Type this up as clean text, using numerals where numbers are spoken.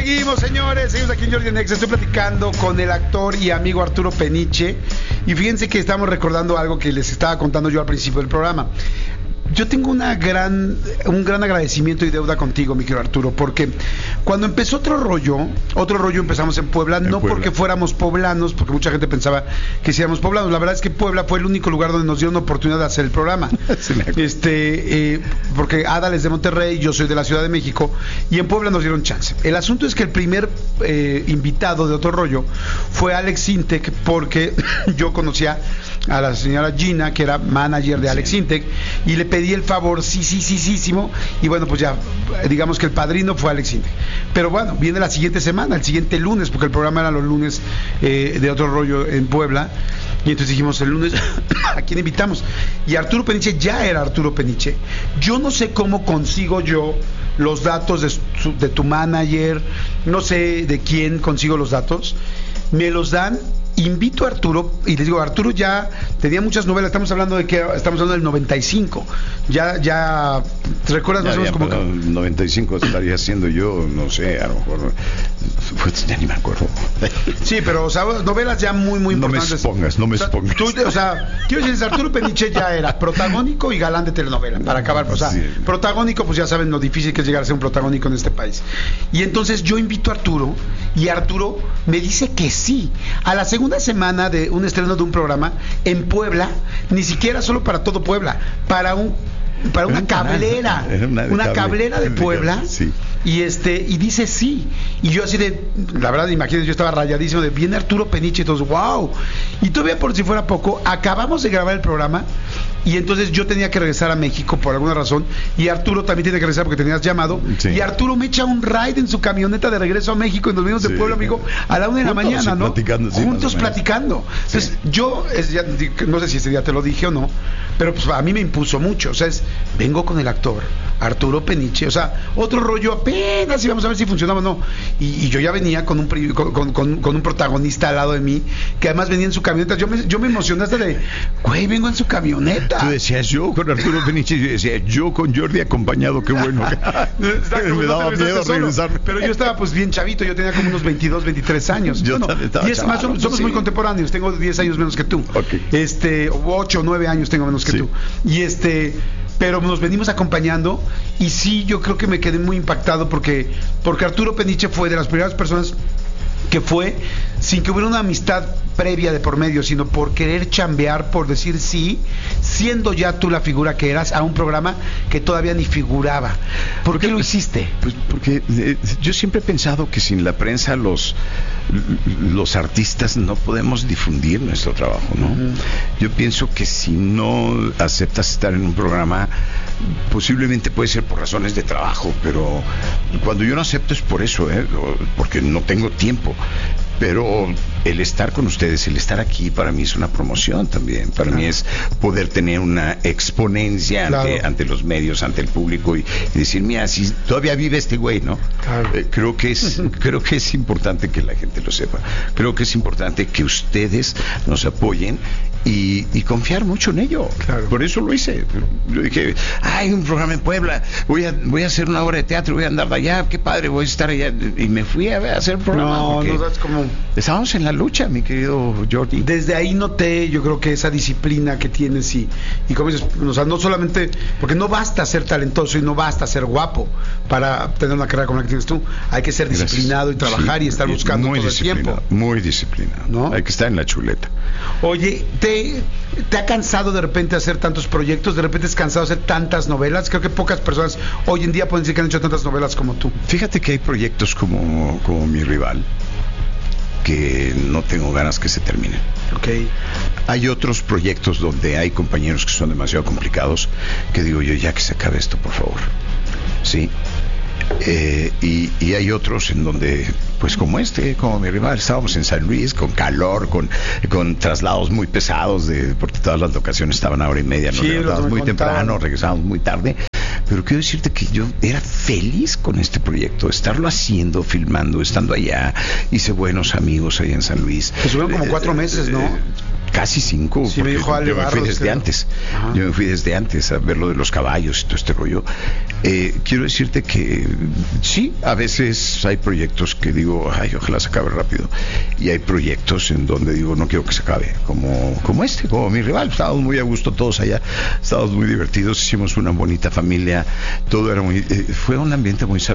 Seguimos, señores, seguimos aquí en Jordi en Exa. Estoy platicando con el actor y amigo Arturo Peniche. Y fíjense que estamos recordando algo que les estaba contando yo al principio del programa. Yo tengo un gran agradecimiento y deuda contigo, mi querido Arturo, porque cuando empezó Otro Rollo empezamos en Puebla, no porque fuéramos poblanos, porque mucha gente pensaba que si éramos poblanos. La verdad es que Puebla fue el único lugar donde nos dieron la oportunidad de hacer el programa. Porque Adal es de Monterrey, yo soy de la Ciudad de México, y en Puebla nos dieron chance. El asunto es que el primer invitado de Otro Rollo fue Alex Intec, porque yo conocía a la señora Gina, que era manager de Alex Intec, y le pedí el favor, y bueno, pues ya, digamos que el padrino fue Alex Intec. Pero bueno, viene la siguiente semana, el siguiente lunes, porque el programa era los lunes de Otro Rollo en Puebla, y entonces dijimos el lunes, ¿a quién invitamos? Y Arturo Peniche ya era Arturo Peniche. Yo no sé cómo consigo yo los datos de tu manager, no sé de quién consigo los datos, me los dan. Invito a Arturo y les digo, Arturo ya tenía muchas novelas, estamos hablando del 95. Ya ¿te recuerdas más o menos como que 95 estaría haciendo yo, no sé, a lo mejor ya ni me acuerdo. Sí, pero o sea, novelas ya muy importantes. No me expongas. O sea, quiero decir, Arturo Peniche ya era protagónico y galán de telenovela, para acabar, o sea, protagónico, pues ya saben lo difícil que es llegar a ser un protagónico en este país. Y entonces yo invito a Arturo y Arturo me dice que sí. A la segunda semana de un estreno de un programa en Puebla, ni siquiera solo para todo Puebla, para una cablera, una cablera de Puebla. Sí. Y dice sí. Y yo así de, la verdad, imagínense, yo estaba rayadísimo de, viene Arturo Peniche, y todos, wow. Y todavía por si fuera poco, acabamos de grabar el programa y entonces yo tenía que regresar a México por alguna razón, y Arturo también tiene que regresar porque tenías llamado, y Arturo me echa un ride en su camioneta de regreso a México, y nos venimos de Puebla, amigo, a la 1 de la mañana, ¿no? Juntos platicando. Entonces yo, no sé si ese día te lo dije o no, pero pues a mí me impuso mucho. O sea, vengo con el actor Arturo Peniche, o sea, Otro Rollo apenas íbamos a ver si funcionaba o no, y yo ya venía con un protagonista al lado de mí, que además venía en su camioneta. Yo me emocioné hasta de, güey, vengo en su camioneta. Tú decías yo con Arturo Peniche, y yo decía yo con Jordi acompañado, qué bueno. Me daba miedo regresar. Pero yo estaba pues bien chavito, yo tenía como unos 22, 23 años. Yo también estaba más, somos muy contemporáneos, tengo 10 años menos que tú. 8 o 9 años tengo menos que tú. Y pero nos venimos acompañando, y sí, yo creo que me quedé muy impactado porque Arturo Peniche fue de las primeras personas que fue sin que hubiera una amistad previa de por medio, sino por querer chambear, por decir sí, siendo ya tú la figura que eras, a un programa que todavía ni figuraba. ¿Por qué lo hiciste? Pues porque yo siempre he pensado que sin la prensa los artistas no podemos difundir nuestro trabajo, ¿no? Yo pienso que si no aceptas estar en un programa, posiblemente puede ser por razones de trabajo, pero cuando yo no acepto es por eso, porque no tengo tiempo. Pero el estar con ustedes, el estar aquí, para mí es una promoción también. Para mí es poder tener una exponencia ante los medios, ante el público, y decir, mira, si todavía vive este güey, ¿no? Claro. Creo que es importante que la gente lo sepa. Creo que es importante que ustedes nos apoyen y confiar mucho en ello. Claro. Por eso lo hice. Yo dije, hay un programa en Puebla, voy a hacer una obra de teatro, voy a andar de allá, qué padre, voy a estar allá. Y me fui a hacer el programa. No, es como... Estábamos en la lucha, mi querido Jordi. Desde ahí noté, yo creo que esa disciplina que tienes y como dices, o sea, no solamente, porque no basta ser talentoso y no basta ser guapo para tener una carrera como la que tienes tú. Hay que ser disciplinado y trabajar y estar buscando todo el tiempo. Muy disciplinado, ¿no? Hay que estar en la chuleta. Oye, ¿te ha cansado de repente hacer tantos proyectos? ¿De repente es cansado de hacer tantas novelas? Creo que pocas personas hoy en día pueden decir que han hecho tantas novelas como tú. Fíjate que hay proyectos como Mi Rival que no tengo ganas que se terminen. Okay. Hay otros proyectos donde hay compañeros que son demasiado complicados, que digo yo, ya que se acabe esto, por favor. Sí. Y hay otros en donde, pues como Mi Rival, estábamos en San Luis con calor, con traslados muy pesados, porque todas las locaciones estaban a hora y media, nos levantábamos muy temprano, regresábamos muy tarde. Pero quiero decirte que yo era feliz con este proyecto, estarlo haciendo, filmando, estando allá. Hice buenos amigos allá en San Luis. Que estuvieron como 4 meses, ¿no? Casi 5, sí, me dijo Ale yo me fui Barros, desde antes. Ajá. Yo me fui desde antes a ver lo de los caballos y todo este rollo. Quiero decirte que sí, a veces hay proyectos que digo, ay, ojalá se acabe rápido. Y hay proyectos en donde digo, no quiero que se acabe, como este, como mi rival. Estábamos muy a gusto todos allá, estábamos muy divertidos, hicimos una bonita familia, todo era muy, fue un ambiente muy saludable.